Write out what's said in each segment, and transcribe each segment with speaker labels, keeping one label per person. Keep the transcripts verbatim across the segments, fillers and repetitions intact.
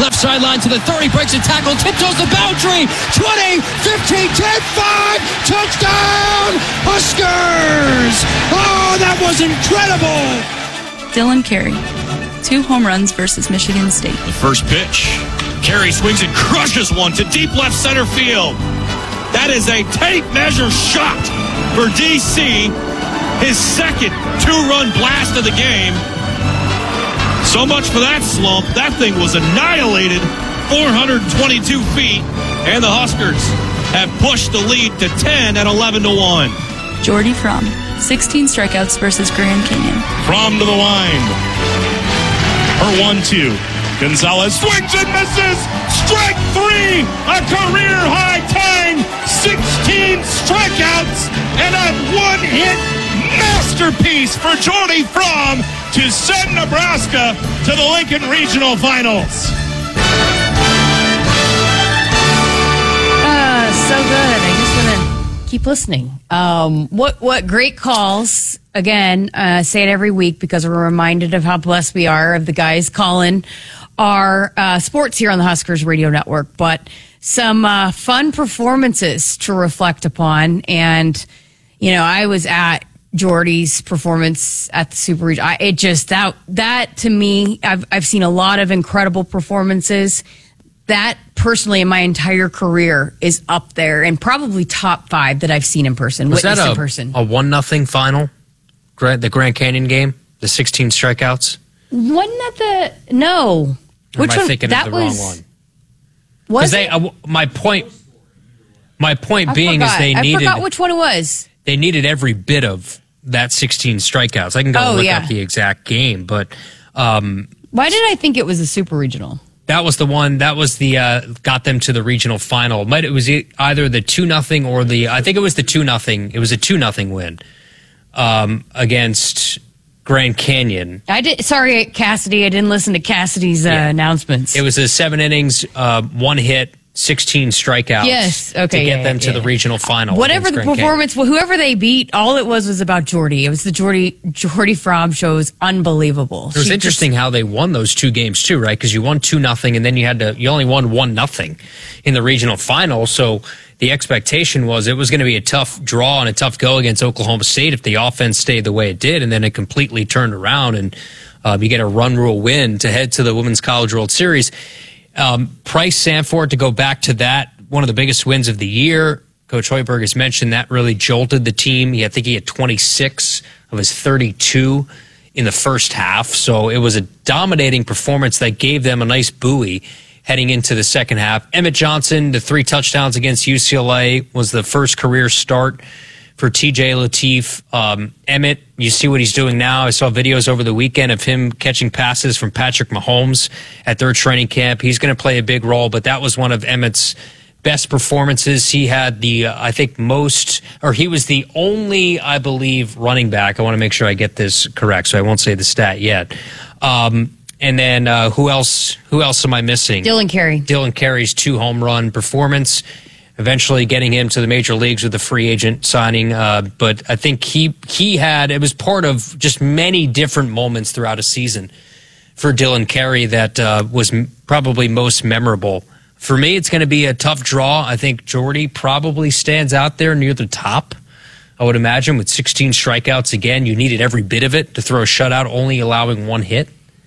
Speaker 1: Left sideline to the thirty, breaks a tackle, tiptoes the boundary. twenty, fifteen, ten, five, touchdown, Huskers! Oh, that was incredible!
Speaker 2: Dylan Carey, two home runs versus Michigan State.
Speaker 3: The first pitch. Carey swings and crushes one to deep left center field. That is a tape measure shot for D C. His second two-run blast of the game. So much for that slump. That thing was annihilated, four hundred twenty-two feet, and the Huskers have pushed the lead to ten at eleven to one.
Speaker 2: Jordy Fromm, sixteen strikeouts versus Grand Canyon.
Speaker 3: Fromm to the line. Her one two. Gonzalez swings and misses. Strike three. A career high time. sixteen strikeouts and a one-hit masterpiece for Jordy Fromm to send Nebraska to the Lincoln Regional Finals.
Speaker 4: Uh, so good. I just want to keep listening. Um, what what great calls. Again, uh, say it every week because we're reminded of how blessed we are of the guys calling our uh, sports here on the Huskers Radio Network. But some uh, fun performances to reflect upon. And, you know, I was at Jordy's performance at the Super Regional. I, it just, that, that to me, I've, I've seen a lot of incredible performances. That personally in my entire career is up there and probably top five that I've seen in person,
Speaker 5: was
Speaker 4: witnessed
Speaker 5: that a,
Speaker 4: in person.
Speaker 5: a one nothing final? The Grand Canyon game? The sixteen strikeouts?
Speaker 4: Wasn't that the, no.
Speaker 5: Or
Speaker 4: Which
Speaker 5: am I
Speaker 4: one?
Speaker 5: thinking
Speaker 4: That
Speaker 5: of the
Speaker 4: was,
Speaker 5: wrong one?
Speaker 4: Was
Speaker 5: they,
Speaker 4: it?
Speaker 5: uh, my point, my point
Speaker 4: I
Speaker 5: being
Speaker 4: forgot.
Speaker 5: is they
Speaker 4: I
Speaker 5: needed,
Speaker 4: forgot which one it was.
Speaker 5: they needed every bit of that sixteen strikeouts. I can go
Speaker 4: Oh,
Speaker 5: look
Speaker 4: yeah.
Speaker 5: up the exact game, but um,
Speaker 4: Why did I think it was a Super Regional?
Speaker 5: that was the one that was the uh, got them to the regional final. Might it was e- either the two nothing or the I think it was the two nothing. It was a two nothing win um, against Grand Canyon.
Speaker 4: I did. Sorry, Cassidy. I didn't listen to Cassidy's uh,
Speaker 5: Yeah.
Speaker 4: announcements.
Speaker 5: It was a seven innings, uh, one hit, sixteen strikeouts.
Speaker 4: Yes, okay,
Speaker 5: to get
Speaker 4: yeah,
Speaker 5: them
Speaker 4: yeah,
Speaker 5: to the
Speaker 4: yeah.
Speaker 5: regional final.
Speaker 4: Whatever
Speaker 5: against
Speaker 4: the
Speaker 5: Grand Canyon.
Speaker 4: performance, well, whoever they beat, all it was was about Jordy. It was the Jordy Jordy Fromm show. Is unbelievable.
Speaker 5: It was
Speaker 4: She
Speaker 5: interesting
Speaker 4: just-
Speaker 5: how they won those two games too, right? Because you won two nothing, and then you had to you only won one nothing in the regional final. So the expectation was it was going to be a tough draw and a tough go against Oklahoma State if the offense stayed the way it did, and then it completely turned around and uh, you get a run rule win to head to the Women's College World Series. Um, Price Sanford, to go back to that, one of the biggest wins of the year. Coach Hoiberg has mentioned that really jolted the team. He, I think he had twenty-six of his thirty-two in the first half. So it was a dominating performance that gave them a nice buoy heading into the second half. Emmett Johnson, the three touchdowns against U C L A, was the first career start for T J Lateef. Um, Emmett, you see what he's doing now. I saw videos over the weekend of him catching passes from Patrick Mahomes at their training camp. He's going to play a big role, but that was one of Emmett's best performances. He had the, uh, I think, most, or he was the only, I believe, running back. I want to make sure I get this correct, so I won't say the stat yet. Um, and then uh, who else? Who else am I missing?
Speaker 4: Dylan Carey.
Speaker 5: Dylan Carey's two home run performance, eventually getting him to the major leagues with a free agent signing. Uh, but I think he he had it was part of just many different moments throughout a season for Dylan Carey that uh, was m- probably most memorable. For me, it's going to be a tough draw. I think Jordy probably stands out there near the top. I would imagine with sixteen strikeouts again, you needed every bit of it to throw a shutout, only allowing one hit.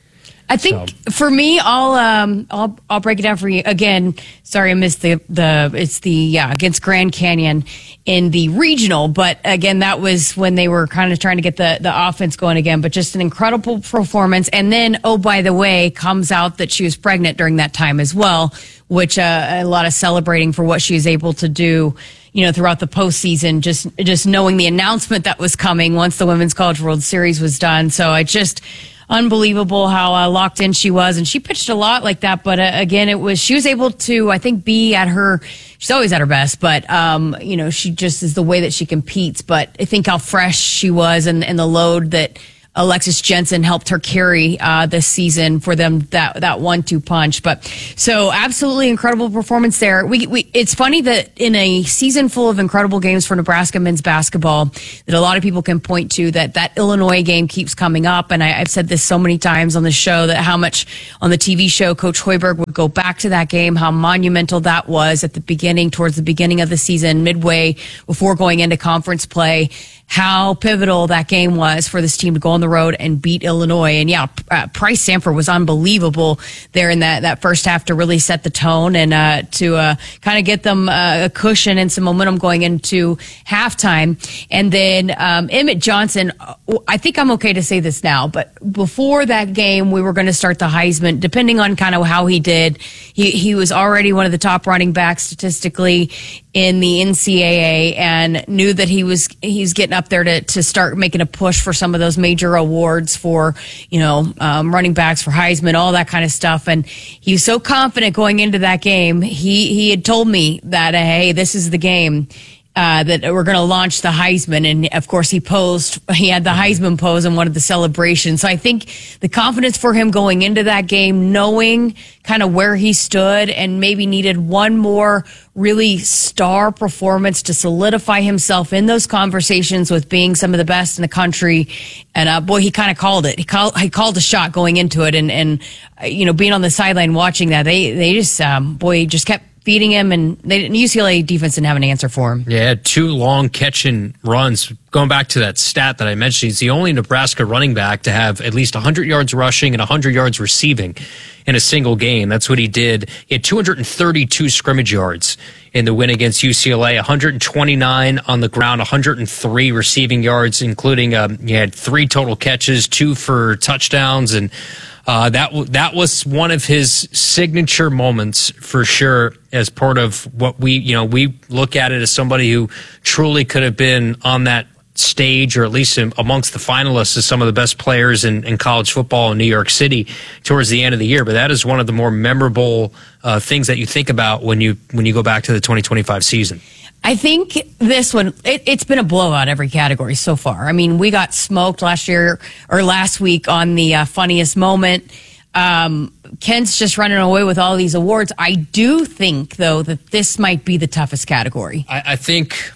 Speaker 4: I think
Speaker 5: So-
Speaker 4: for me, I'll um, I'll I'll break it down for you again. Sorry, I missed the the it's the yeah against Grand Canyon in the regional, but again, that was when they were kind of trying to get the the offense going again. But just an incredible performance, and then oh by the way, comes out that she was pregnant during that time as well, which uh, a lot of celebrating for what she was able to do. You know, throughout the postseason, just just knowing the announcement that was coming once the Women's College World Series was done. So I just. Unbelievable how uh, locked in she was, and she pitched a lot like that. But uh, again, it was she was able to, I think, be at her. She's always at her best, but um, you know, she just is the way that she competes. But I think how fresh she was, and, and the load that Alexis Jensen helped her carry uh, this season for them, that that one two punch. But so absolutely incredible performance there. We we it's funny that in a season full of incredible games for Nebraska men's basketball, that a lot of people can point to that that Illinois game keeps coming up. And I, I've said this so many times on the show that how much on the T V show Coach Hoiberg would go back to that game, how monumental that was at the beginning, towards the beginning of the season, midway before going into conference play, how pivotal that game was for this team to go on the road and beat Illinois. And yeah, uh, Price Sanford was unbelievable there in that, that first half to really set the tone and uh, to uh, kind of get them uh, a cushion and some momentum going into halftime. And then um, Emmett Johnson, I think I'm okay to say this now, but before that game, we were going to start the Heisman, depending on kind of how he did. He, he was already one of the top running backs statistically in the N C double A and knew that he was he's getting up there to, to start making a push for some of those major awards for, you know, um, running backs, for Heisman, all that kind of stuff. And he was so confident going into that game. He, he had told me that, uh, hey, this is the game. Uh, that we're going to launch the Heisman. And of course he posed, he had the Heisman pose in one of the celebrations. So I think the confidence for him going into that game, knowing kind of where he stood and maybe needed one more really star performance to solidify himself in those conversations with being some of the best in the country. And uh, boy, he kind of called it. He called, he called a shot going into it. And, and, uh, you know, being on the sideline watching that, they, they just, um, boy, just kept feeding him, and they didn't, U C L A defense didn't have an answer for him.
Speaker 5: Yeah, two long catching runs. Going back to that stat that I mentioned, he's the only Nebraska running back to have at least one hundred yards rushing and one hundred yards receiving in a single game. That's what he did. He had two hundred thirty-two scrimmage yards in the win against U C L A, one hundred twenty-nine on the ground, one hundred three receiving yards, including um, he had three total catches, two for touchdowns, and Uh, that w- that was one of his signature moments for sure, as part of what we, you know, we look at it as somebody who truly could have been on that stage, or at least in, amongst the finalists as some of the best players in, in college football in New York City towards the end of the year. But that is one of the more memorable uh, things that you think about when you when you go back to the twenty twenty-five season.
Speaker 4: I think this one, it, it's been a blowout every category so far. I mean, we got smoked last year or last week on the uh, funniest moment. Um, Kent's just running away with all these awards. I do think, though, that this might be the toughest category.
Speaker 5: I, I think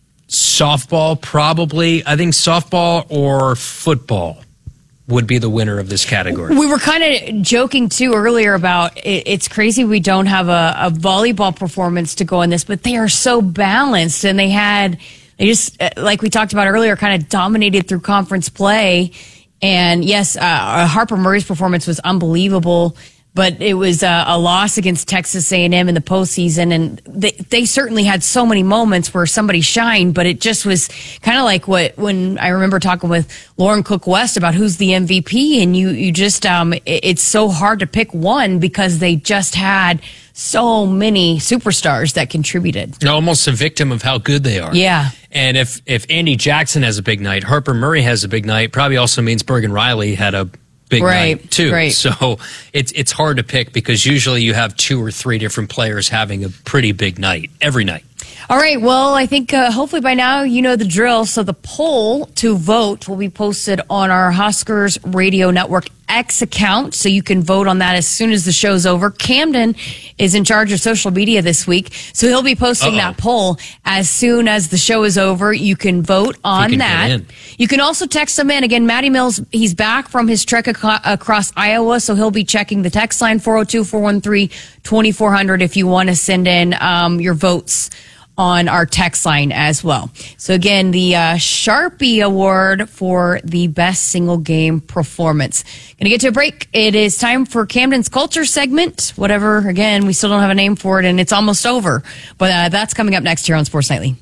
Speaker 5: softball, probably. I think softball or football would be the winner of this category.
Speaker 4: We were kind of joking, too, earlier about it, it's crazy we don't have a, a volleyball performance to go in this, but they are so balanced, and they had, they just, like we talked about earlier, kind of dominated through conference play. And yes, uh, Harper Murray's performance was unbelievable, but it was uh, a loss against Texas A and M in the postseason, and they, they certainly had so many moments where somebody shined, but it just was kind of like what when I remember talking with Lauren Cook West about who's the M V P, and you you just um it, it's so hard to pick one because they just had so many superstars that contributed.
Speaker 5: Almost a victim of how good they are.
Speaker 4: Yeah.
Speaker 5: And if if Andy Jackson has a big night, Harper Murray has a big night, probably also means Bergen Riley had a big
Speaker 4: right,
Speaker 5: night too.
Speaker 4: Right.
Speaker 5: So it's it's hard to pick because usually you have two or three different players having a pretty big night every night.
Speaker 4: All right. Well, I think uh, hopefully by now you know the drill. So the poll to vote will be posted on our Huskers Radio Network X account, so you can vote on that as soon as the show's over. Camden is in charge of social media this week, so he'll be posting Uh-oh. that poll as soon as the show is over. You can vote on that. You can also text him in. Again, Matty Mills, he's back from his trek ac- across Iowa, so he'll be checking the text line four oh two, four one three, two four zero zero if you want to send in um, your votes on our text line as well. So again, the uh, Sharpie Award for the best single game performance. Going to get to a break. It is time for Camden's Culture segment. Whatever, again, we still don't have a name for it, and it's almost over. But uh, that's coming up next here on Sports Nightly.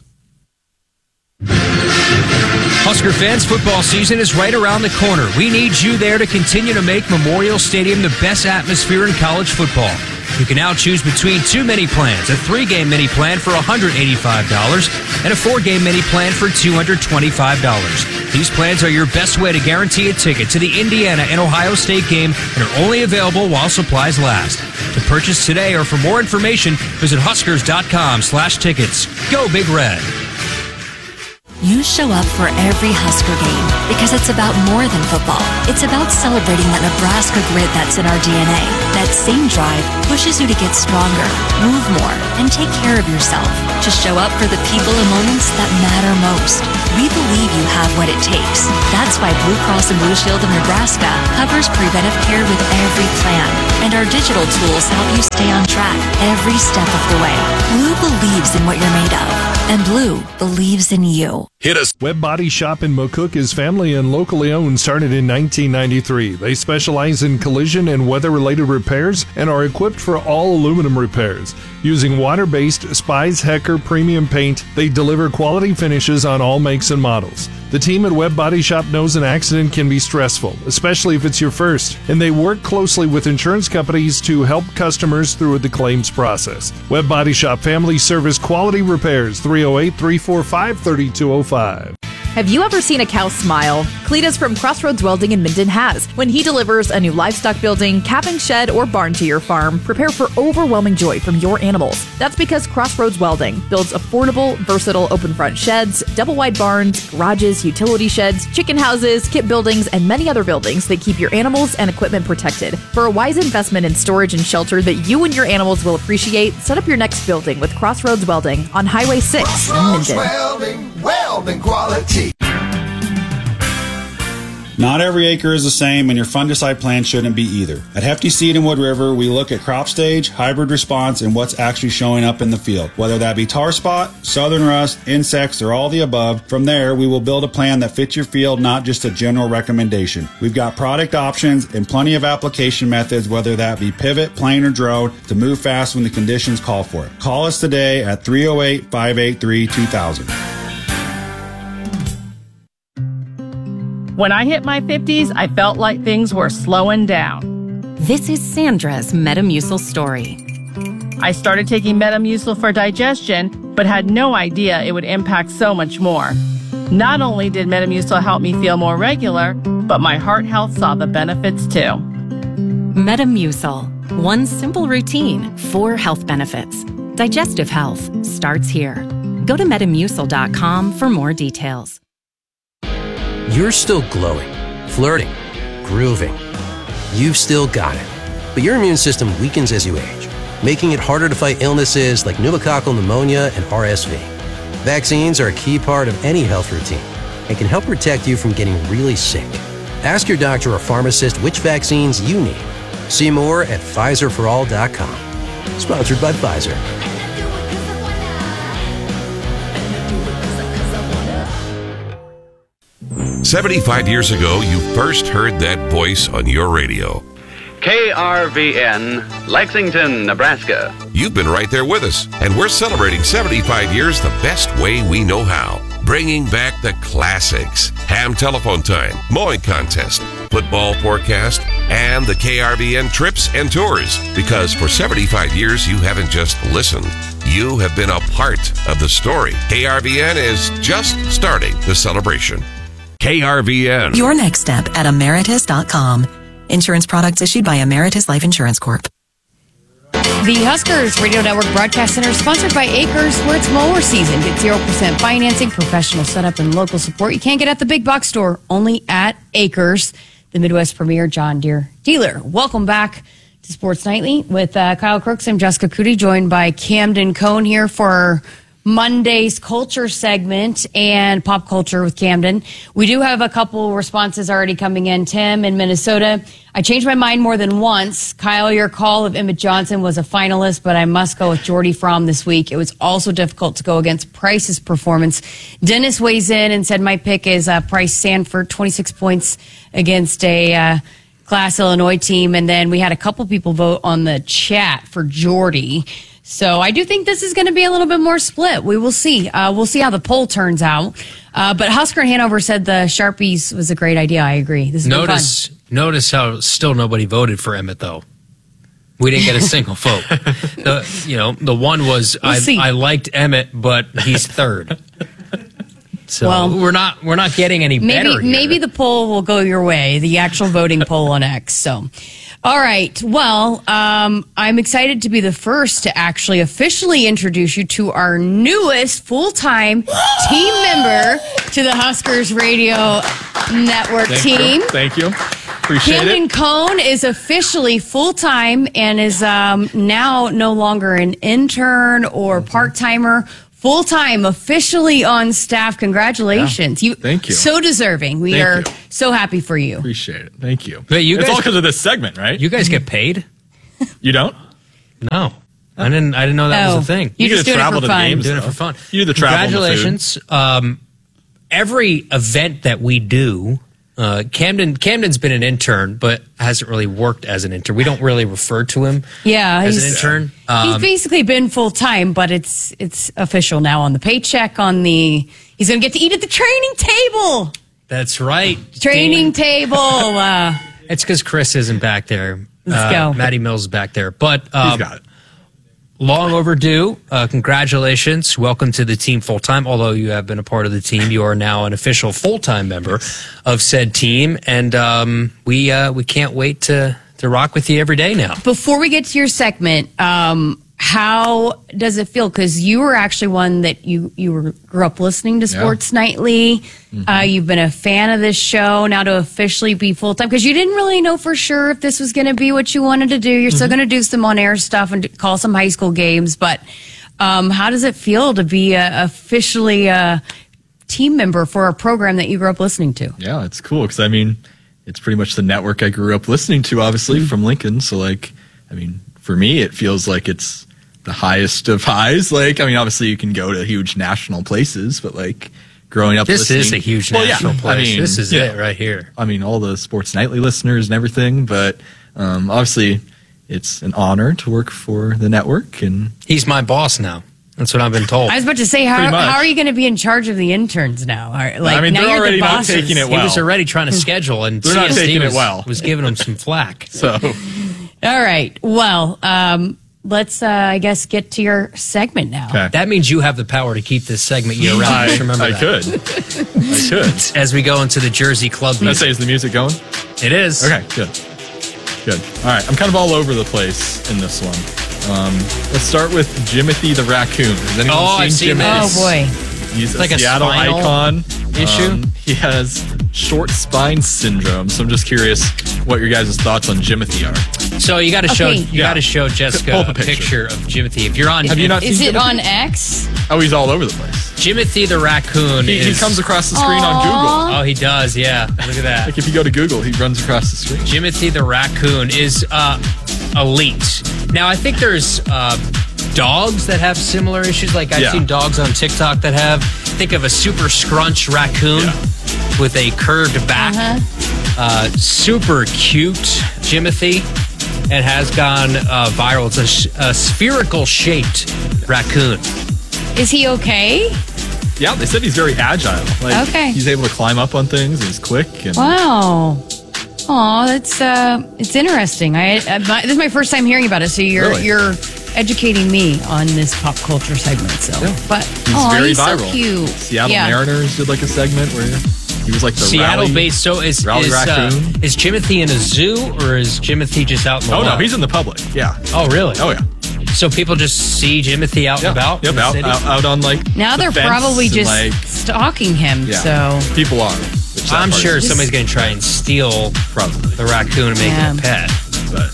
Speaker 6: Husker fans, football season is right around the corner. We need you there to continue to make Memorial Stadium the best atmosphere in college football. You can now choose between two mini plans, a three-game mini plan for one hundred eighty-five dollars and a four-game mini plan for two hundred twenty-five dollars. These plans are your best way to guarantee a ticket to the Indiana and Ohio State game and are only available while supplies last. To purchase today or for more information, visit huskers.com slash tickets. Go Big Red.
Speaker 7: You show up for every Husker game because it's about more than football. It's about celebrating that Nebraska grit that's in our D N A. That same drive pushes you to get stronger, move more, and take care of yourself. To show up for the people and moments that matter most. We believe you have what it takes. That's why Blue Cross and Blue Shield of Nebraska covers preventive care with every plan. And our digital tools help you stay every step of the way. Blue believes in what you're made of, and Blue believes in you.
Speaker 8: Hit us.
Speaker 9: Webb Body Shop in McCook is family and locally owned, started in nineteen ninety-three. They specialize in collision and weather-related repairs and are equipped for all aluminum repairs. Using water-based Spies Hecker premium paint, they deliver quality finishes on all makes and models. The team at Webb Body Shop knows an accident can be stressful, especially if it's your first, and they work closely with insurance companies to help customers through the claims process. Webb Body Shop Family Service Quality Repairs, three oh eight, three four five, three two oh five.
Speaker 10: Have you ever seen a cow smile? Cletus from Crossroads Welding in Minden has. When he delivers a new livestock building, calving shed, or barn to your farm, prepare for overwhelming joy from your animals. That's because Crossroads Welding builds affordable, versatile open front sheds, double wide barns, garages, utility sheds, chicken houses, kit buildings, and many other buildings that keep your animals and equipment protected. For a wise investment in storage and shelter that you and your animals will appreciate, set up your next building with Crossroads Welding on Highway six
Speaker 11: Crossroads
Speaker 10: in Minden.
Speaker 11: Welding, welding quality.
Speaker 12: Not every acre is the same, and your fungicide plan shouldn't be either. At Hefty Seed in Wood River, we look at crop stage, hybrid response, and what's actually showing up in the field. Whether that be tar spot, southern rust, insects, or all the above, from there, we will build a plan that fits your field, not just a general recommendation. We've got product options and plenty of application methods, whether that be pivot, plane, or drone, to move fast when the conditions call for it. Call us today at three oh eight, five eight three, two thousand.
Speaker 13: When I hit my fifties, I felt like things were slowing down.
Speaker 14: This is Sandra's Metamucil story.
Speaker 13: I started taking Metamucil for digestion, but had no idea it would impact so much more. Not only did Metamucil help me feel more regular, but my heart health saw the benefits too.
Speaker 14: Metamucil. One simple routine, four health benefits. Digestive health starts here. Go to metamucil dot com for more details.
Speaker 15: You're still glowing, flirting, grooving. You've still got it. But your immune system weakens as you age, making it harder to fight illnesses like pneumococcal pneumonia and R S V. Vaccines are a key part of any health routine and can help protect you from getting really sick. Ask your doctor or pharmacist which vaccines you need. See more at Pfizer for all dot com. Sponsored by Pfizer.
Speaker 8: seventy-five years ago, you first heard that voice on your radio.
Speaker 16: K R V N, Lexington, Nebraska.
Speaker 8: You've been right there with us, and we're celebrating seventy-five years the best way we know how. Bringing back the classics. Ham telephone time, mowing contest, football forecast, and the K R V N trips and tours. Because for seventy-five years, you haven't just listened. You have been a part of the story. K R V N is just starting the celebration. K R V N.
Speaker 17: Your next step at Emeritus dot com. Insurance products issued by Emeritus Life Insurance Corp.
Speaker 4: The Huskers Radio Network Broadcast Center is sponsored by Acres, where it's mower season. Get zero percent financing, professional setup, and local support you can't get at the big box store, only at Acres, the Midwest premier John Deere dealer. Welcome back to Sports Nightly with uh, Kyle Crooks. I'm Jessica Cootie, joined by Camden Cohn here for Monday's culture segment and pop culture with Camden. We do have a couple responses already coming in. Tim in Minnesota. I changed my mind more than once. Kyle, your call of Emmett Johnson was a finalist, but I must go with Jordy Fromm this week. It was also difficult to go against Price's performance. Dennis weighs in and said my pick is uh, Price Sanford, twenty-six points against a uh, Class Illinois team. And then we had a couple people vote on the chat for Jordy. So I do think this is going to be a little bit more split. We will see. Uh, we'll see how the poll turns out. Uh, but Husker and Hanover said the Sharpies was a great idea. I agree. This is
Speaker 5: notice fun. Notice how still nobody voted for Emmett, though. We didn't get a single vote. The, you know, the one was we'll I, I liked Emmett, but he's third. So well, we're not we're not getting any
Speaker 4: maybe,
Speaker 5: better here.
Speaker 4: Maybe the poll will go your way, the actual voting poll on X. So, all right. Well, um, I'm excited to be the first to actually officially introduce you to our newest full-time team member to the Huskers Radio Network
Speaker 18: Thank
Speaker 4: team.
Speaker 18: You. Thank you. Appreciate
Speaker 4: Camden
Speaker 18: it.
Speaker 4: Cohn is officially full-time and is um, now no longer an intern or part-timer. Full-time, officially on staff. Congratulations.
Speaker 18: Yeah,
Speaker 4: you,
Speaker 18: thank you.
Speaker 4: So deserving. We
Speaker 18: thank
Speaker 4: are
Speaker 18: you.
Speaker 4: so happy for you.
Speaker 18: Appreciate it. Thank you.
Speaker 5: But you
Speaker 18: it's
Speaker 5: guys,
Speaker 18: all because of this segment, right?
Speaker 5: You guys get paid?
Speaker 18: You don't?
Speaker 5: No. I didn't. I didn't know that
Speaker 4: Oh,
Speaker 5: was a thing.
Speaker 4: you just
Speaker 18: get to
Speaker 4: doing it
Speaker 18: travel
Speaker 4: for
Speaker 18: to the
Speaker 4: fun.
Speaker 18: games,
Speaker 5: Doing it
Speaker 18: though.
Speaker 5: for fun.
Speaker 18: You do the travel and the food.
Speaker 5: Congratulations. Um, every event that we do, uh, Camden Camden's been an intern, but hasn't really worked as an intern. We don't really refer to him
Speaker 4: Yeah,
Speaker 5: as
Speaker 4: he's,
Speaker 5: an intern.
Speaker 4: he's
Speaker 5: Um,
Speaker 4: basically been full time, but it's it's official now on the paycheck. On the he's going to get to eat at the training table.
Speaker 5: that's right.
Speaker 4: Training
Speaker 5: Dan-
Speaker 4: table. Uh,
Speaker 5: It's because Chris isn't back there.
Speaker 4: Let's
Speaker 5: uh,
Speaker 4: go.
Speaker 5: Matty Mills is back there, but um,
Speaker 18: He's got it.
Speaker 5: long overdue. Uh, congratulations. Welcome to the team full time. Although you have been a part of the team, you are now an official full time member of said team, and um, we uh, we can't wait to to rock with you every day now.
Speaker 4: before we get to your segment, um, how does it feel? Because you were actually one that you you were, grew up listening to Sports Nightly. Uh, you've been a fan of this show. Now to officially be full time, because you didn't really know for sure if this was going to be what you wanted to do. You're still going to do some on air stuff and call some high school games. But um, how does it feel to be uh, officially a team member for a program that you grew up listening to?
Speaker 18: Yeah, it's cool because I mean, it's pretty much the network I grew up listening to, obviously from Lincoln. So like, I mean, for me, it feels like it's the highest of highs. Like, I mean, obviously you can go to huge national places, but like growing up,
Speaker 5: This
Speaker 18: listening,
Speaker 5: is a huge
Speaker 18: Well, yeah,
Speaker 5: national place.
Speaker 18: I mean,
Speaker 5: This is
Speaker 18: you
Speaker 5: it
Speaker 18: know,
Speaker 5: right here.
Speaker 18: I mean, all the Sports Nightly listeners and everything, but um, obviously it's an honor to work for the network. And
Speaker 5: He's my boss now. That's what I've been told.
Speaker 4: I was about to say, how,
Speaker 18: Pretty much.
Speaker 4: how are you going to be in charge of the interns now? Are- Like,
Speaker 18: I mean,
Speaker 4: now
Speaker 18: they're
Speaker 4: you're
Speaker 18: already
Speaker 4: the
Speaker 18: not
Speaker 4: bosses.
Speaker 18: taking it
Speaker 5: He
Speaker 18: well.
Speaker 5: was already trying to schedule, and
Speaker 18: They're not
Speaker 5: C S D
Speaker 18: taking it
Speaker 5: was,
Speaker 18: well.
Speaker 5: was giving him some flack.
Speaker 18: so
Speaker 4: All right. Well, um, let's, uh, I guess, get to your segment now.
Speaker 18: okay.
Speaker 5: That means you have the power to keep this segment year round.
Speaker 18: I,
Speaker 5: Just remember
Speaker 18: I
Speaker 5: that.
Speaker 18: could. I could.
Speaker 5: As we go into the Jersey Club
Speaker 18: Let's
Speaker 5: music.
Speaker 18: say, is the music going?
Speaker 5: It is.
Speaker 18: Okay, good. Good. All right, I'm kind of all over the place in this one. Um, let's start with Jimothy the Raccoon. Has anyone
Speaker 5: Oh,
Speaker 18: seen
Speaker 5: I've seen
Speaker 18: Jimothy?
Speaker 5: this.
Speaker 4: Oh, boy.
Speaker 18: He's
Speaker 5: Like
Speaker 18: a
Speaker 5: a
Speaker 18: Seattle
Speaker 5: spinal
Speaker 18: icon.
Speaker 5: issue?
Speaker 18: Um, he has short spine syndrome, so I'm just curious what your guys' thoughts on Jimothy are.
Speaker 5: So you got to show
Speaker 4: Okay.
Speaker 5: you
Speaker 18: Yeah.
Speaker 5: got to show Jessica
Speaker 18: Pull up
Speaker 5: a
Speaker 18: a picture.
Speaker 5: picture of Jimothy. If you're on,
Speaker 18: Have you not
Speaker 4: Is
Speaker 18: seen
Speaker 4: it
Speaker 18: Jimothy?
Speaker 4: on X?
Speaker 18: Oh, he's all over the place.
Speaker 5: Jimothy the Raccoon
Speaker 18: He,
Speaker 5: is.
Speaker 18: he comes across the screen on
Speaker 4: Aw.
Speaker 18: Google.
Speaker 5: Oh, he does. Yeah, look at that.
Speaker 18: Like if you go to Google, he runs across the screen.
Speaker 5: Jimothy the Raccoon is uh, elite. Now, I think there's uh, dogs that have similar issues. Like I've
Speaker 18: Yeah.
Speaker 5: seen dogs on TikTok that have. Think of a super scrunched raccoon
Speaker 18: Yeah.
Speaker 5: with a curved back.
Speaker 4: Uh-huh.
Speaker 5: Uh, super cute Jimothy, and has gone uh, viral. It's a, sh- a spherical shaped raccoon.
Speaker 4: Is he okay?
Speaker 18: Yeah, they said he's very agile. Like,
Speaker 4: Okay.
Speaker 18: He's able to climb up on things. He's quick. And
Speaker 4: Wow. Oh, that's uh, it's interesting. I, I my, this is my first time hearing about it. So you're
Speaker 18: Really?
Speaker 4: you're educating me on this pop culture segment. So, but
Speaker 18: he's
Speaker 4: oh,
Speaker 18: very
Speaker 4: he's
Speaker 18: viral.
Speaker 4: so cute.
Speaker 18: Seattle
Speaker 4: yeah.
Speaker 18: Mariners did like a segment where he was like the
Speaker 5: Seattle
Speaker 18: rally-
Speaker 5: based. So is
Speaker 18: rally
Speaker 5: is, uh,
Speaker 18: raccoon.
Speaker 5: is Jimothy in a zoo or is Jimothy just out in the
Speaker 18: Oh no,
Speaker 5: wild?
Speaker 18: he's in the public. Yeah.
Speaker 5: Oh really?
Speaker 18: Oh yeah.
Speaker 5: So people just see Jimothy out
Speaker 18: Yeah.
Speaker 5: and about.
Speaker 18: Yep.
Speaker 5: in the
Speaker 18: Out,
Speaker 5: city?
Speaker 18: out, out on like
Speaker 4: Now
Speaker 18: the
Speaker 4: they're
Speaker 18: fence
Speaker 4: probably
Speaker 18: and,
Speaker 4: just
Speaker 18: like,
Speaker 4: stalking him.
Speaker 18: yeah.
Speaker 4: So
Speaker 18: people are. which that
Speaker 5: I'm
Speaker 18: part
Speaker 5: sure
Speaker 18: is-
Speaker 5: somebody's going to try and steal
Speaker 18: probably
Speaker 5: the raccoon and make
Speaker 4: Yeah.
Speaker 5: it a pet.
Speaker 18: But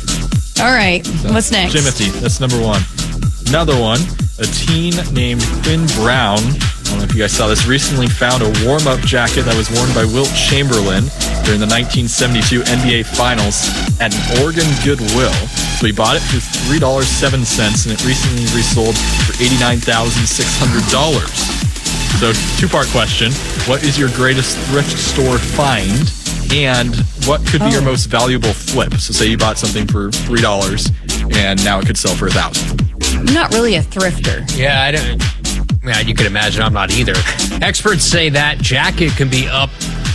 Speaker 4: all right, what's next?
Speaker 18: Jimothy, that's number one. Another one, a teen named Quinn Brown. I don't know if you guys saw this. Recently found a warm-up jacket that was worn by Wilt Chamberlain during the nineteen seventy-two N B A Finals at an Oregon Goodwill. So he bought it for three dollars and seven cents, and it recently resold for eighty-nine thousand six hundred dollars. So, two-part question. What is your greatest thrift store find? And what could be
Speaker 4: Oh.
Speaker 18: your most valuable flip? So say you bought something for three dollars, and now it could sell for one thousand dollars.
Speaker 4: I'm not really a thrifter.
Speaker 5: Yeah, I don't. Yeah, you can imagine I'm not either. Experts say that jacket can be up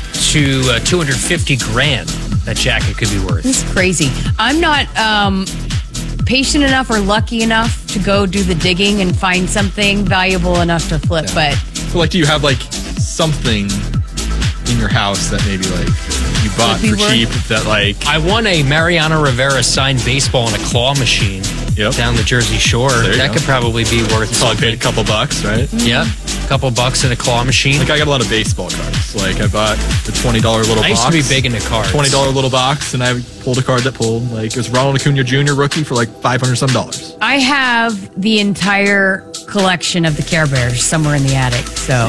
Speaker 5: to uh, two hundred fifty grand. That jacket could be worth.
Speaker 4: It's crazy. I'm not um, patient enough or lucky enough to go do the digging and find something valuable enough to flip. But
Speaker 18: So, like, do you have, like, something in your house that maybe, like, you bought
Speaker 4: Would be
Speaker 18: for
Speaker 4: worth-
Speaker 18: cheap that, like...
Speaker 5: I won a Mariano Rivera signed baseball in a claw machine
Speaker 18: Yep.
Speaker 5: down the Jersey Shore.
Speaker 18: There you
Speaker 5: That
Speaker 18: go.
Speaker 5: could probably be worth
Speaker 18: Probably
Speaker 5: something.
Speaker 18: paid a couple bucks, right?
Speaker 5: Yep, a couple bucks in a claw machine.
Speaker 18: Like, I got a lot of baseball cards. Like, I bought the twenty dollars little
Speaker 5: I
Speaker 18: box.
Speaker 5: used to be big into cards.
Speaker 18: twenty dollars little box, and I pulled a card that pulled, like, it was Ronald Acuna Junior rookie for, like, five hundred some dollars.
Speaker 4: I have the entire collection of the Care Bears somewhere in the attic. So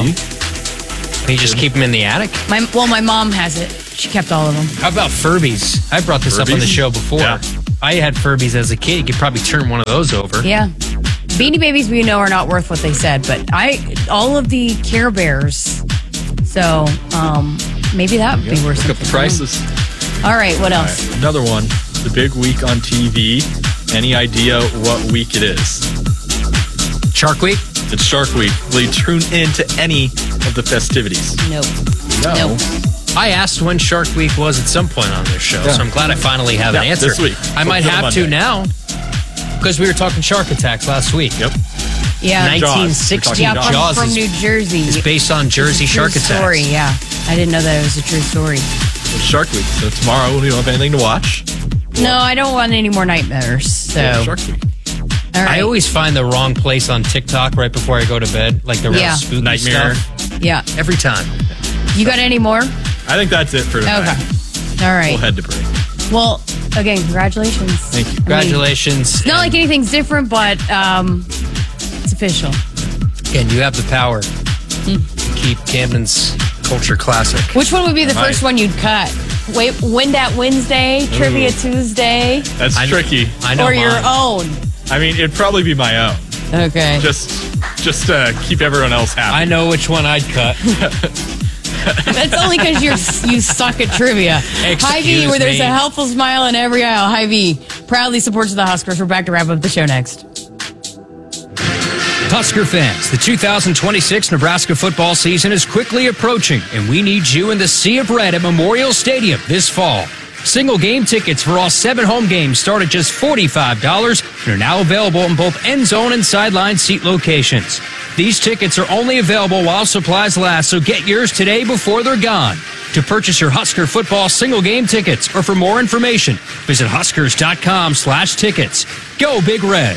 Speaker 5: You just keep them in the attic?
Speaker 4: my well, my mom has it. She kept all of them.
Speaker 5: How about Furbies? I brought this up on the
Speaker 18: Furbies?
Speaker 5: show before.
Speaker 18: Yeah.
Speaker 5: I had Furbies as a kid. You could probably turn one of those over.
Speaker 4: Yeah. Beanie Babies, we know, are not worth what they said, but I all of the Care Bears. So um, maybe that would be worth
Speaker 18: Look up the prices.
Speaker 4: All right, what else?
Speaker 18: All right, another one. The big week on T V. Any idea what week it is?
Speaker 5: Shark Week?
Speaker 18: It's Shark Week. Will you tune in to any of the festivities?
Speaker 4: Nope.
Speaker 18: No.
Speaker 4: Nope.
Speaker 5: I asked when Shark Week was at some point on this show,
Speaker 18: Yeah.
Speaker 5: so I'm glad I finally have
Speaker 18: Yeah,
Speaker 5: an answer.
Speaker 18: this week.
Speaker 5: I might
Speaker 18: For the
Speaker 5: have to
Speaker 18: Monday.
Speaker 5: now, because we were talking shark attacks last week.
Speaker 18: Yep.
Speaker 4: Yeah.
Speaker 5: nineteen
Speaker 18: Jaws.
Speaker 5: sixty
Speaker 4: Yeah, from,
Speaker 5: Jaws
Speaker 4: from
Speaker 5: is,
Speaker 4: New Jersey.
Speaker 5: is based on Jersey
Speaker 4: It's a true
Speaker 5: shark attacks.
Speaker 4: story, yeah. I didn't know that it was a true story.
Speaker 18: It's Shark Week. So tomorrow, we don't have anything to watch.
Speaker 4: No, I don't want any more nightmares. So,
Speaker 18: Yeah, Shark Week.
Speaker 4: all right.
Speaker 5: I always find the wrong place on TikTok right before I go to bed, like the real
Speaker 4: Yeah.
Speaker 5: spooky
Speaker 18: Nightmare.
Speaker 5: stuff.
Speaker 4: yeah.
Speaker 5: Every time.
Speaker 4: You got any more?
Speaker 18: I think that's it for tonight.
Speaker 4: Okay. All right.
Speaker 18: We'll head to break.
Speaker 4: Well, again, congratulations.
Speaker 18: Thank you.
Speaker 5: Congratulations.
Speaker 4: It's not like anything's different, but um, it's official.
Speaker 5: Again, you have the power to keep Camden's culture classic.
Speaker 4: Which one would be the
Speaker 18: All right.
Speaker 4: first one you'd cut? Wait, Win That Wednesday, Trivia Tuesday,
Speaker 18: That's
Speaker 5: I-
Speaker 18: tricky.
Speaker 5: I know
Speaker 4: or your
Speaker 5: mine.
Speaker 4: own?
Speaker 18: I mean, it'd probably be my own.
Speaker 4: Okay.
Speaker 18: Just, just to keep everyone else happy.
Speaker 5: I know which one I'd cut.
Speaker 4: That's only because you're you suck at trivia. Hy-Vee, where there's
Speaker 5: me.
Speaker 4: a helpful smile in every aisle. Hy-Vee proudly supports the Huskers. We're back to wrap up the show next.
Speaker 6: Husker fans, the two thousand twenty-six Nebraska football season is quickly approaching, and we need you in the Sea of Red at Memorial Stadium this fall. Single game tickets for all seven home games start at just forty-five dollars and are now available in both end zone and sideline seat locations. These tickets are only available while supplies last, so get yours today before they're gone. To purchase your Husker football single game tickets or for more information, visit huskers.com slash tickets. Go Big Red.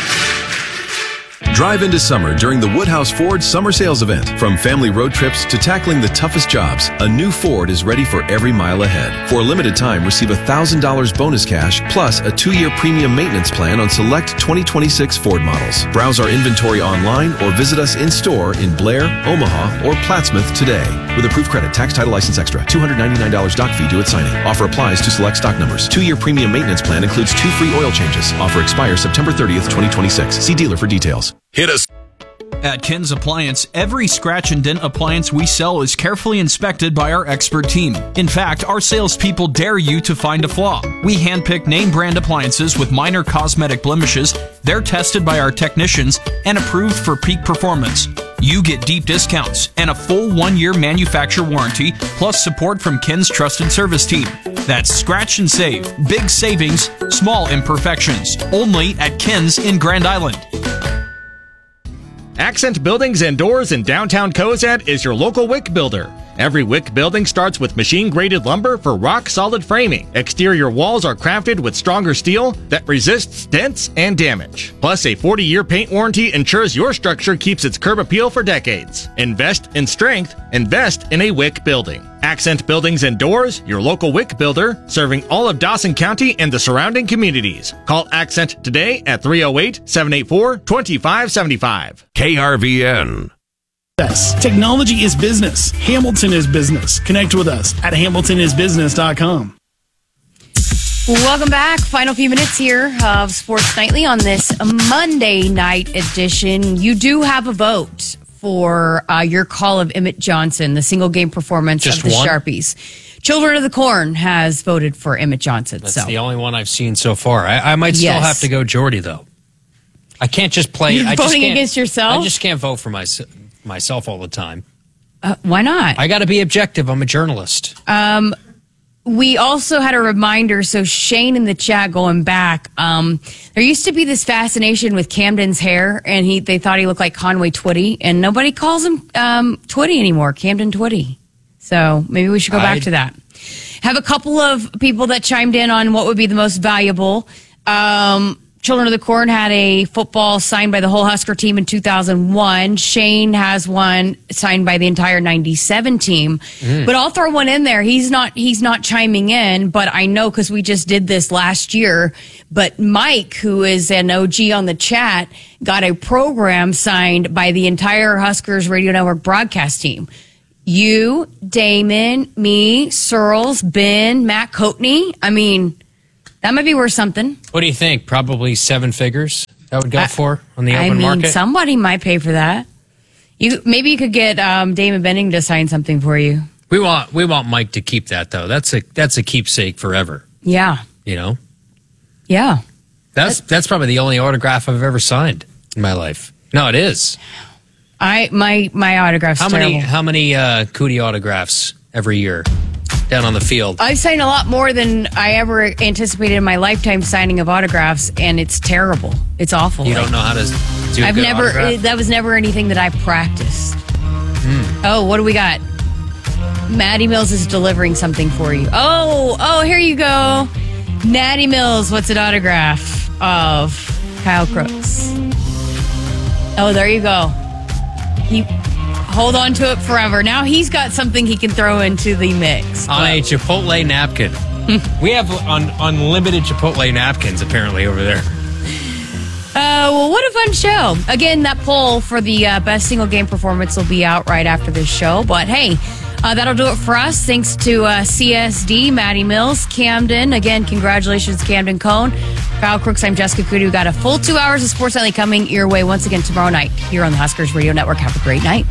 Speaker 19: Drive into summer during the Woodhouse Ford Summer Sales Event. From family road trips to tackling the toughest jobs, a new Ford is ready for every mile ahead. For a limited time, receive one thousand dollars bonus cash plus a two-year premium maintenance plan on select twenty twenty-six Ford models. Browse our inventory online or visit us in-store in Blair, Omaha, or Plattsmouth today. With approved credit, tax, title, license extra, two hundred ninety-nine dollars doc fee due at signing. Offer applies to select stock numbers. Two-year premium maintenance plan includes two free oil changes. Offer expires September thirtieth, twenty twenty-six. See dealer for details.
Speaker 8: Hit us.
Speaker 20: At Ken's Appliance, every scratch and dent appliance we sell is carefully inspected by our expert team. In fact, our salespeople dare you to find a flaw. We handpick name brand appliances with minor cosmetic blemishes. They're tested by our technicians and approved for peak performance. You get deep discounts and a full one-year manufacturer warranty, plus support from Ken's trusted service team. That's scratch and save. Big savings, small imperfections. Only at Ken's in Grand Island.
Speaker 21: Accent Buildings and Doors in downtown Cozad is your local wick builder. Every wick building starts with machine-graded lumber for rock-solid framing. Exterior walls are crafted with stronger steel that resists dents and damage. Plus, a forty-year paint warranty ensures your structure keeps its curb appeal for decades. Invest in strength. Invest in a wick building. Accent Buildings and Doors, your local wick builder, serving all of Dawson County and the surrounding communities. Call Accent today at three oh eight, seven eight four, two five seven five.
Speaker 8: K R V N.
Speaker 22: Yes, technology is business. Hamilton is business. Connect with us at hamilton is business dot com.
Speaker 4: Welcome back. Final few minutes here of Sports Nightly on this Monday night edition. You do have a vote for uh, your call of Emmett Johnson, the single game performance
Speaker 5: Just
Speaker 4: of the
Speaker 5: one?
Speaker 4: Sharpies. Children of the Corn has voted for Emmett Johnson.
Speaker 5: That's
Speaker 4: so.
Speaker 5: the only one I've seen so far. I, I might still
Speaker 4: Yes.
Speaker 5: have to go Jordy, though. I can't just play.
Speaker 4: You're
Speaker 5: I just
Speaker 4: voting
Speaker 5: can't-
Speaker 4: against yourself?
Speaker 5: I just can't vote for my, myself all the time.
Speaker 4: Uh, why not?
Speaker 5: I got to be objective. I'm a journalist.
Speaker 4: Um, we also had a reminder. So Shane in the chat going back. Um, there used to be this fascination with Camden's hair, and he they thought he looked like Conway Twitty, and nobody calls him um, Twitty anymore. Camden Twitty. So maybe we should go back
Speaker 5: I'd-
Speaker 4: to that. Have a couple of people that chimed in on what would be the most valuable. Um, Children of the Corn had a football signed by the whole Husker team in two thousand one. Shane has one signed by the entire ninety-seven team.
Speaker 23: Mm.
Speaker 4: But I'll throw one in there. He's not he's not chiming in, but I know because we just did this last year. But Mike, who is an O G on the chat, got a program signed by the entire Huskers Radio Network broadcast team. You, Damon, me, Searles, Ben, Matt Coatney. I mean, That might be worth something.
Speaker 5: What do you think? Probably seven figures that would go
Speaker 4: I,
Speaker 5: for on the open
Speaker 4: I mean,
Speaker 5: market?
Speaker 4: somebody might pay for that. You Maybe you could get um, Damon Benning to sign something for you.
Speaker 5: We want we want Mike to keep that, though. That's a that's a keepsake forever.
Speaker 4: Yeah.
Speaker 5: You know?
Speaker 4: Yeah.
Speaker 5: That's that's probably the only autograph I've ever signed in my life. No, it is.
Speaker 4: I my my autograph's
Speaker 5: How many
Speaker 4: terrible.
Speaker 5: how many uh, Cootie autographs every year down on the field?
Speaker 4: I've signed a lot more than I ever anticipated in my lifetime signing of autographs, and it's terrible. It's awful.
Speaker 5: You
Speaker 4: Like,
Speaker 5: don't know how to do a
Speaker 4: I've
Speaker 5: good
Speaker 4: never.
Speaker 5: autograph?
Speaker 4: That was never anything that I practiced.
Speaker 5: Hmm.
Speaker 4: Oh, what do we got? Maddie Mills is delivering something for you. Oh, oh, here you go. Maddie Mills, what's an autograph of Kyle Crooks? Oh, there you go. He hold on to it forever. Now he's got something he can throw into the mix.
Speaker 5: On a Chipotle napkin. We have un- unlimited Chipotle napkins apparently over there.
Speaker 4: Uh, well, what a fun show. Again, that poll for the uh, best single game performance will be out right after this show. But hey, uh, that'll do it for us. Thanks to uh, C S D, Maddie Mills, Camden. Again, congratulations, Camden Cone. Kyle Crooks, I'm Jessica Cootie. We've got a full two hours of Sports Nightly coming your way once again tomorrow night here on the Huskers Radio Network. Have a great night.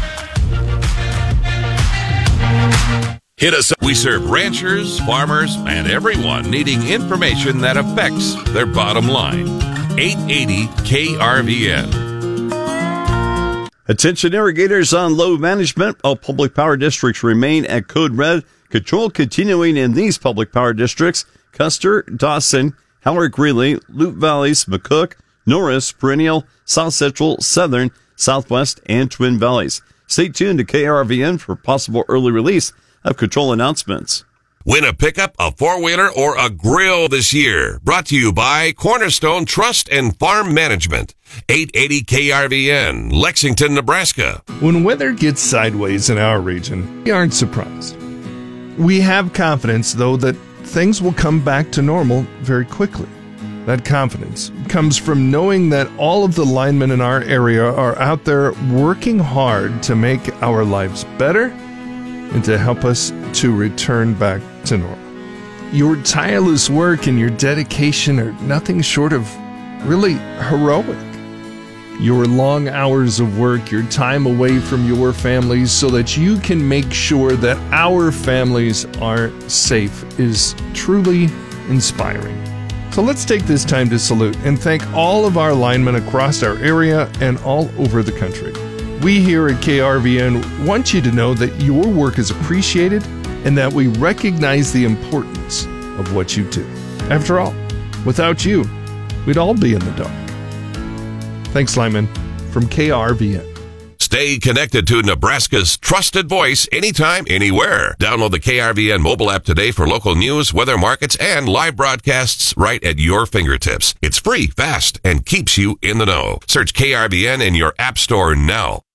Speaker 8: Hit us up. We serve ranchers, farmers, and everyone needing information that affects their bottom line. eight eighty K R V N.
Speaker 1: Attention irrigators on load management. All public power districts remain at code red. Control continuing in these public power districts: Custer, Dawson, Howard Greeley, Loup Valleys, McCook, Norris, Perennial, South Central, Southern, Southwest, and Twin Valleys. Stay tuned to K R V N for possible early release of control announcements.
Speaker 8: Win a pickup, a four-wheeler, or a grill this year. Brought to you by Cornerstone Trust and Farm Management. eight eighty K R V N, Lexington, Nebraska.
Speaker 9: When weather gets sideways in our region, we aren't surprised. We have confidence, though, that things will come back to normal very quickly. That confidence comes from knowing that all of the linemen in our area are out there working hard to make our lives better and to help us to return back to normal. Your tireless work and your dedication are nothing short of really heroic. Your long hours of work, your time away from your families so that you can make sure that our families are safe is truly inspiring. So let's take this time to salute and thank all of our linemen across our area and all over the country. We here at K R V N want you to know that your work is appreciated and that we recognize the importance of what you do. After all, without you, we'd all be in the dark. Thanks, lineman, from K R V N.
Speaker 8: Stay connected to Nebraska's trusted voice anytime, anywhere. Download the K R V N mobile app today for local news, weather, markets, and live broadcasts right at your fingertips. It's free, fast, and keeps you in the know. Search K R V N in your app store now.